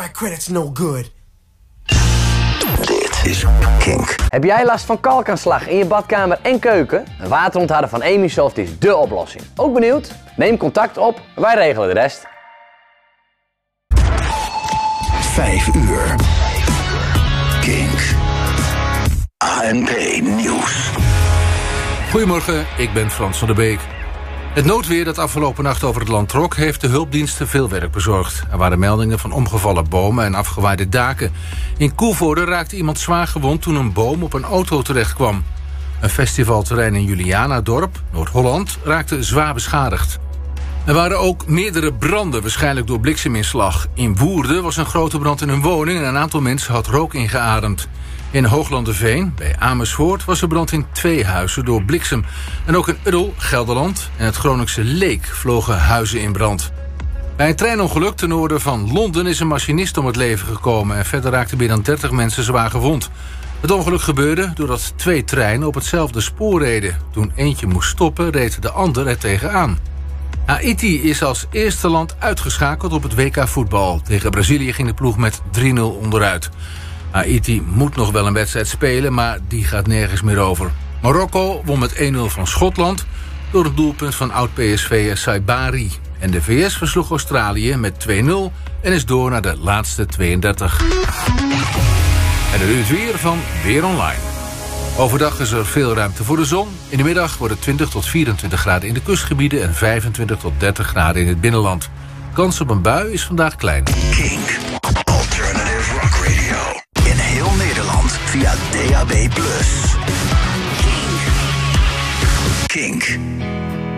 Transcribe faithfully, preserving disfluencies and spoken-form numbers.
my credit's no good. Dit is Kink. Heb jij last van kalkaanslag in je badkamer en keuken? Een waterontharder van Emisoft is dé oplossing. Ook benieuwd? Neem contact op, wij regelen de rest. Vijf uur. Kink. A N P Nieuws. Goedemorgen, ik ben Frans van der Beek. Het noodweer dat afgelopen nacht over het land trok heeft de hulpdiensten veel werk bezorgd. Er waren meldingen van omgevallen bomen en afgewaaide daken. In Koevoorde raakte iemand zwaar gewond toen een boom op een auto terechtkwam. Een festivalterrein in Julianadorp, Noord-Holland, raakte zwaar beschadigd. Er waren ook meerdere branden, waarschijnlijk door blikseminslag. In Woerden was een grote brand in een woning en een aantal mensen had rook ingeademd. In Hooglanderveen, bij Amersfoort, was er brand in twee huizen door bliksem. En ook in Uddel, Gelderland en het Groningse Leek vlogen huizen in brand. Bij een treinongeluk ten noorden van Londen is een machinist om het leven gekomen en verder raakten meer dan dertig mensen zwaar gewond. Het ongeluk gebeurde doordat twee treinen op hetzelfde spoor reden. Toen eentje moest stoppen, reed de ander er tegenaan. Haiti is als eerste land uitgeschakeld op het W K voetbal. Tegen Brazilië ging de ploeg met drie nul onderuit. Haiti moet nog wel een wedstrijd spelen, maar die gaat nergens meer over. Marokko won met één nul van Schotland door een doelpunt van oud-P S V'er Saibari. En de V S versloeg Australië met twee nul en is door naar de laatste tweeëndertig. En dan nu het weer van Weer Online. Overdag is er veel ruimte voor de zon. In de middag wordt het twintig tot vierentwintig graden in de kustgebieden en vijfentwintig tot dertig graden in het binnenland. Kans op een bui is vandaag klein. Kink. Alternative Rock Radio. In heel Nederland via D A B plus. Kink. Kink.